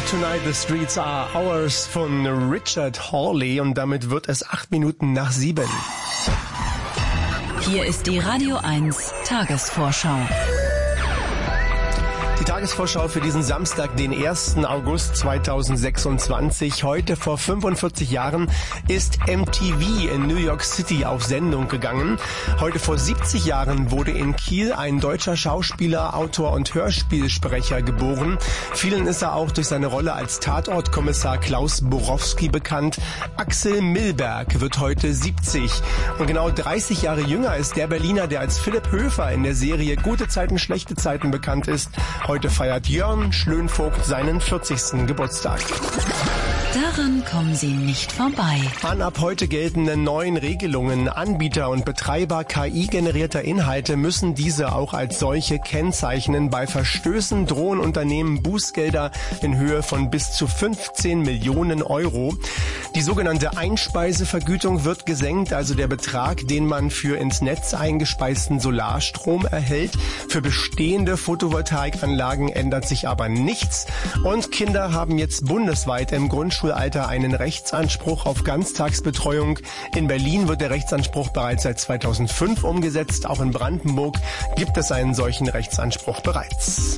Tonight the Streets Are Ours von Richard Hawley und damit wird es 8 Minuten nach 7. Hier ist die Radio 1 Tagesvorschau. Die Tagesvorschau für diesen Samstag, den 1. August 2026. Heute vor 45 Jahren ist MTV in New York City auf Sendung gegangen. Heute vor 70 Jahren wurde in Kiel ein deutscher Schauspieler, Autor und Hörspielsprecher geboren. Vielen ist er auch durch seine Rolle als Tatortkommissar Klaus Borowski bekannt. Axel Milberg wird heute 70. Und genau 30 Jahre jünger ist der Berliner, der als Philipp Höfer in der Serie Gute Zeiten, schlechte Zeiten bekannt ist. Heute feiert Jörn Schlönvogt seinen 40. Geburtstag. Daran kommen Sie nicht vorbei. An ab heute geltenden neuen Regelungen, Anbieter und Betreiber KI-generierter Inhalte müssen diese auch als solche kennzeichnen. Bei Verstößen drohen Unternehmen Bußgelder in Höhe von bis zu 15 Millionen Euro. Die sogenannte Einspeisevergütung wird gesenkt, also der Betrag, den man für ins Netz eingespeisten Solarstrom erhält. Für bestehende Photovoltaikanlagen ändert sich aber nichts. Und Kinder haben jetzt bundesweit im Grundschulalter einen Rechtsanspruch auf Ganztagsbetreuung. In Berlin wird der Rechtsanspruch bereits seit 2005 umgesetzt. Auch in Brandenburg gibt es einen solchen Rechtsanspruch bereits.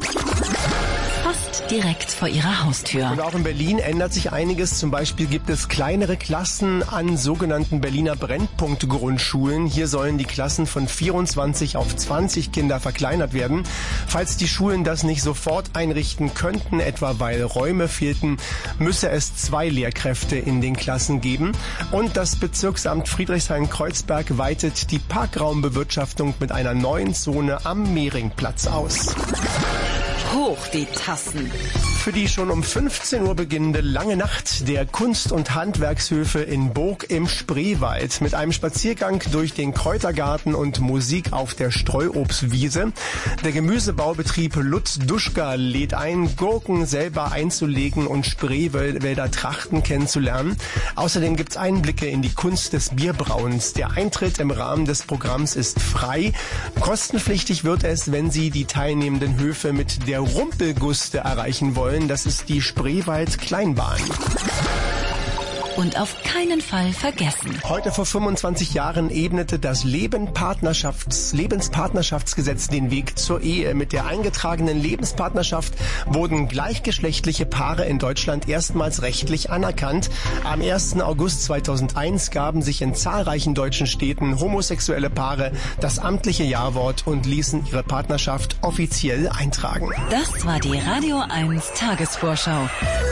Fast direkt vor Ihrer Haustür. Und auch in Berlin ändert sich einiges. Zum Beispiel gibt es kleinere Klassen an sogenannten Berliner Brennpunkt-Grundschulen. Hier sollen die Klassen von 24 auf 20 Kinder verkleinert werden. Falls die Schulen das nicht sofort einrichten könnten, etwa weil Räume fehlten, müsse es 2 Lehrkräfte in den Klassen geben. Und das Bezirksamt Friedrichshain-Kreuzberg weitet die Parkraumbewirtschaftung mit einer neuen Zone am Mehringplatz aus. Hoch die Tassen. Für die schon um 15 Uhr beginnende lange Nacht der Kunst- und Handwerkshöfe in Burg im Spreewald mit einem Spaziergang durch den Kräutergarten und Musik auf der Streuobstwiese. Der Gemüsebaubetrieb Lutz Duschka lädt ein, Gurken selber einzulegen und Spreewälder Trachten kennenzulernen. Außerdem gibt's Einblicke in die Kunst des Bierbrauens. Der Eintritt im Rahmen des Programms ist frei. Kostenpflichtig wird es, wenn Sie die teilnehmenden Höfe mit der Rumpelguste erreichen wollen. Das ist die Spreewald Kleinbahn. Und auf keinen Fall vergessen. Heute vor 25 Jahren ebnete das Lebenspartnerschaftsgesetz den Weg zur Ehe. Mit der eingetragenen Lebenspartnerschaft wurden gleichgeschlechtliche Paare in Deutschland erstmals rechtlich anerkannt. Am 1. August 2001 gaben sich in zahlreichen deutschen Städten homosexuelle Paare das amtliche Ja-Wort und ließen ihre Partnerschaft offiziell eintragen. Das war die Radio 1 Tagesvorschau.